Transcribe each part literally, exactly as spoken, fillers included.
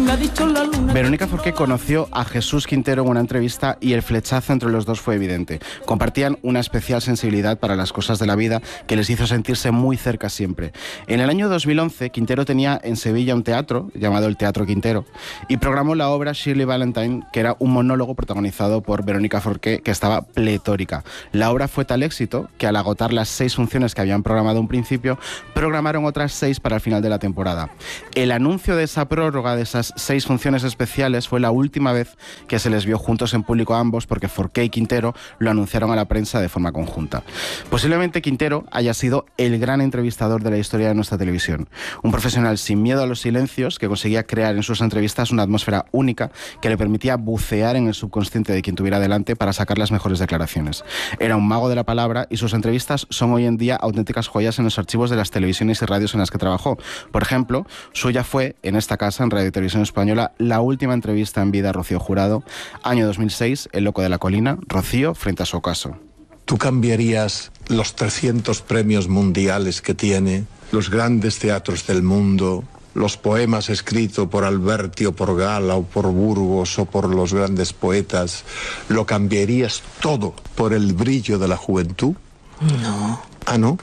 me ha dicho la luna. Verónica Forqué conoció a Jesús Quintero en una entrevista y el flechazo entre los dos fue evidente. Compartían una especial sensibilidad para las cosas de la vida que les hizo sentirse muy cerca siempre. En el año dos mil once, Quintero tenía en Sevilla un teatro llamado el Teatro Quintero y programó la obra Shirley Valentine, que era un monólogo protagonizado por Verónica Forqué que estaba pletórica. La obra fue tal éxito que al agotar las seis funciones que habían programado un principio, programaron otras seis para el final de la temporada. El anuncio de esa prórroga, de esas seis funciones especiales, fue la última vez que se les vio juntos en público a ambos, porque Forqué y Quintero lo anunciaron a la prensa de forma conjunta. Posiblemente Quintero haya sido el gran entrevistador de la historia de nuestra televisión. Un profesional sin miedo a los silencios que conseguía crear en sus entrevistas una atmósfera única que le permitía bucear en el subconsciente de quien tuviera delante para sacar las mejores declaraciones. Era un mago de la palabra y sus entrevistas son hoy en día auténticas joyas en los archivos de las televisiones y radios en las que trabajó. Por ejemplo, suya fue, en esta casa, en Radio y Televisión Española, la última entrevista en vida a Rocío Jurado, año dos mil seis, El loco de la colina, Rocío frente a su ocaso. ¿Tú cambiarías los trescientos premios mundiales que tiene, los grandes teatros del mundo, los poemas escritos por Alberti o por Gala o por Burgos o por los grandes poetas? ¿Lo cambiarías todo por el brillo de la juventud? No. ¿Ah, no?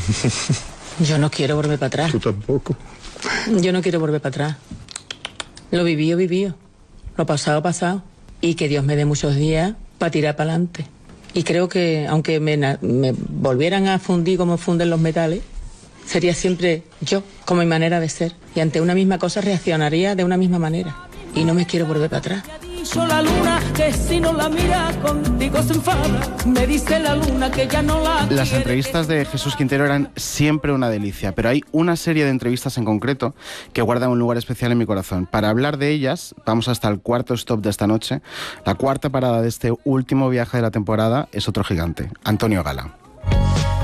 Yo no quiero volver para atrás. Tú tampoco. Yo no quiero volver para atrás. Lo vivido, vivido. Lo pasado, pasado. Y que Dios me dé muchos días para tirar para adelante. Y creo que, aunque me, me volvieran a fundir como funden los metales, sería siempre yo, como mi manera de ser. Y ante una misma cosa reaccionaría de una misma manera. Y no me quiero volver para atrás. La luna que si no la mira contigo se enfada. Me dice la luna que ya no la Las quiere. entrevistas de Jesús Quintero eran siempre una delicia, pero hay una serie de entrevistas en concreto que guardan un lugar especial en mi corazón. Para hablar de ellas, vamos hasta el cuarto stop de esta noche. La cuarta parada de este último viaje de la temporada es otro gigante, Antonio Gala.